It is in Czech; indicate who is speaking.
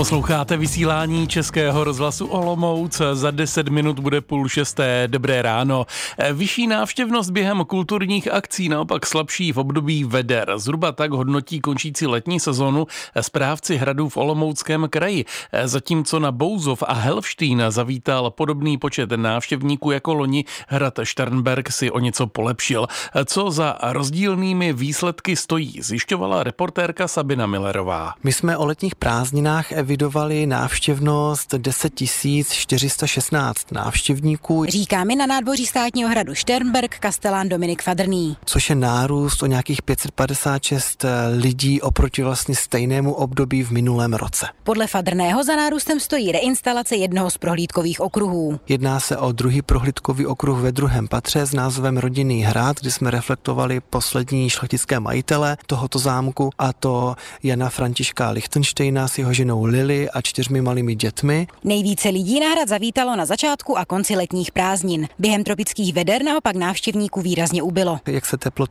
Speaker 1: Posloucháte vysílání Českého rozhlasu Olomouc. Za 10 minut bude 5:30. Dobré ráno. Vyšší návštěvnost během kulturních akcí, naopak slabší v období veder. Zhruba tak hodnotí končící letní sezonu správci hradů v Olomouckém kraji. Zatímco na Bouzov a Helvštín zavítal podobný počet návštěvníků jako loni, hrad Šternberk si o něco polepšil. Co za rozdílnými výsledky stojí, zjišťovala reportérka Sabina Millerová.
Speaker 2: My jsme o letních prázdninách evidovali návštěvnost 10 416 návštěvníků.
Speaker 3: Říká mi na nádvoří státního hradu Šternberk kastelán Dominik Fadrný.
Speaker 2: Což je nárůst o nějakých 556 lidí oproti vlastně stejnému období v minulém roce.
Speaker 3: Podle Fadrného za nárůstem stojí reinstalace jednoho z prohlídkových okruhů.
Speaker 2: Jedná se o druhý prohlídkový okruh ve druhém patře s názvem Rodinný hrad, kdy jsme reflektovali poslední šlechtické majitele tohoto zámku, a to Jana Františka Lichtenštejna s jeho ženou Lily a 4 malými dětmi.
Speaker 3: Nejvíce lidí na hrad zavítalo na začátku a konci letních prázdnin. Během tropických veder naopak návštěvníků výrazně ubylo.
Speaker 2: Jak se teplo